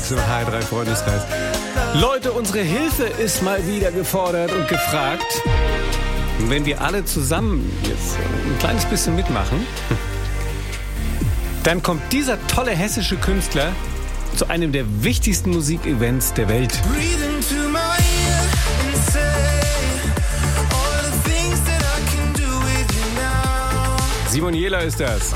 Mix im HR3 Freundeskreis. Leute, unsere Hilfe ist mal wieder gefordert und gefragt. Und wenn wir alle zusammen jetzt ein kleines bisschen mitmachen, dann kommt dieser tolle hessische Künstler zu einem der wichtigsten Musikevents der Welt. Simon Jähler ist das.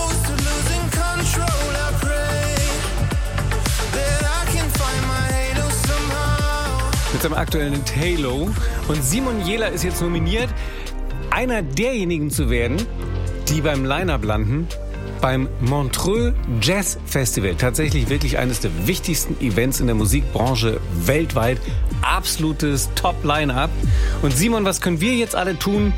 Mit seinem aktuellen Halo. Und Simon Jähler ist jetzt nominiert, einer derjenigen zu werden, die beim Line-Up landen, beim Montreux Jazz Festival. Tatsächlich wirklich eines der wichtigsten Events in der Musikbranche weltweit. Absolutes Top-Line-Up. Und Simon, was können wir jetzt alle tun,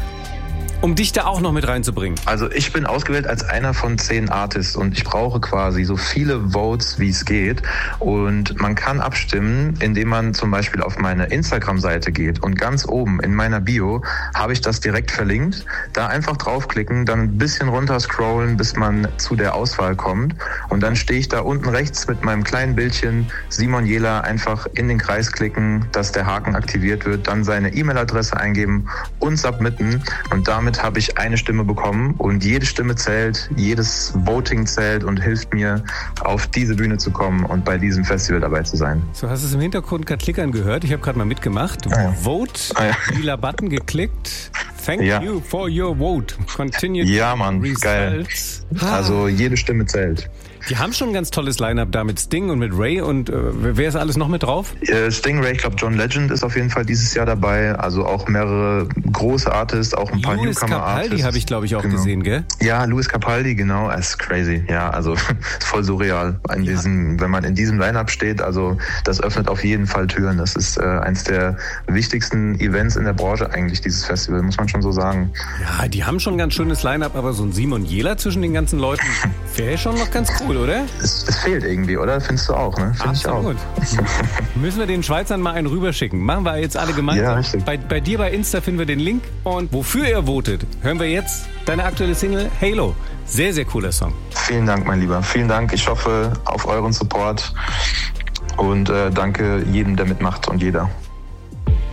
um dich da auch noch mit reinzubringen? Also ich bin ausgewählt als einer von 10 Artists und ich brauche quasi so viele Votes, wie es geht. Und man kann abstimmen, indem man zum Beispiel auf meine Instagram-Seite geht und ganz oben in meiner Bio habe ich das direkt verlinkt. Da einfach draufklicken, dann ein bisschen runter scrollen, bis man zu der Auswahl kommt. Und dann stehe ich da unten rechts mit meinem kleinen Bildchen Simon Jähler, einfach in den Kreis klicken, dass der Haken aktiviert wird, dann seine E-Mail-Adresse eingeben und submitten. Und damit habe ich eine Stimme bekommen und jede Stimme zählt, jedes Voting zählt und hilft mir, auf diese Bühne zu kommen und bei diesem Festival dabei zu sein. So, hast du es im Hintergrund gerade klickern gehört? Ich habe gerade mal mitgemacht. Vote, lila Button geklickt. Thank you for your vote. Continue. Ja, Mann, geil. Also jede Stimme zählt. Die haben schon ein ganz tolles Line-Up da mit Sting und mit Ray und wer ist alles noch mit drauf? Sting, Ray, ich glaube John Legend ist auf jeden Fall dieses Jahr dabei, also auch mehrere große Artists, auch ein paar Newcomer-Artists. Capaldi habe ich glaube ich auch gesehen, gell? Ja, Louis Capaldi, genau, das ist crazy, ja, also ist voll surreal, wenn man in diesem Line-Up steht, also das öffnet auf jeden Fall Türen, das ist eins der wichtigsten Events in der Branche eigentlich, dieses Festival, muss man schon so sagen. Ja, die haben schon ein ganz schönes Line-Up, aber so ein Simon Jähler zwischen den ganzen Leuten wäre schon noch ganz cool, oder? Es fehlt irgendwie, oder? Findest du auch, ne? Find ich auch. Müssen wir den Schweizern mal einen rüberschicken. Machen wir jetzt alle gemeinsam. Ja, richtig. Bei dir bei Insta finden wir den Link. Und wofür ihr votet, hören wir jetzt deine aktuelle Single Halo. Sehr, sehr cooler Song. Vielen Dank, mein Lieber. Vielen Dank. Ich hoffe auf euren Support. Und danke jedem, der mitmacht und jeder.